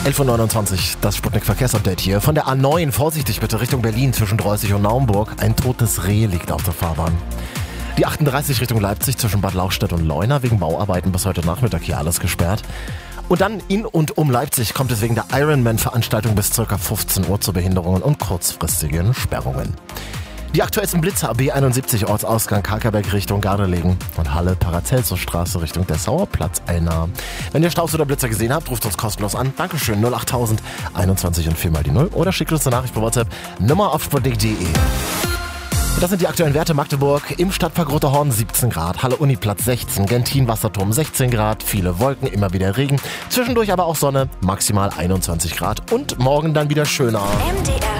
11.29 Uhr, das Sputnik-Verkehrsupdate hier. Von der A9 vorsichtig bitte Richtung Berlin zwischen Dreußig und Naumburg. Ein totes Reh liegt auf der Fahrbahn. Die 38 Richtung Leipzig zwischen Bad Lauchstädt und Leuna. Wegen Bauarbeiten bis heute Nachmittag hier alles gesperrt. Und dann in und um Leipzig kommt es wegen der Ironman-Veranstaltung bis ca. 15 Uhr zu Behinderungen und kurzfristigen Sperrungen. Die aktuellsten Blitzer B71 Ortsausgang Karkerberg Richtung Gardelegen und Halle Paracelsusstraße Richtung Dessauer Platz Elna. Wenn ihr Staus oder Blitzer gesehen habt, ruft uns kostenlos an. Dankeschön 08000 21 und 4 mal die 0 oder schickt uns eine Nachricht per WhatsApp. Nummer auf sputnik.de. Das sind die aktuellen Werte. Magdeburg im Stadtpark Roter Horn 17 Grad, Halle Uniplatz 16, Gentin Wasserturm 16 Grad, viele Wolken, immer wieder Regen, zwischendurch aber auch Sonne, maximal 21 Grad und morgen dann wieder schöner. MDR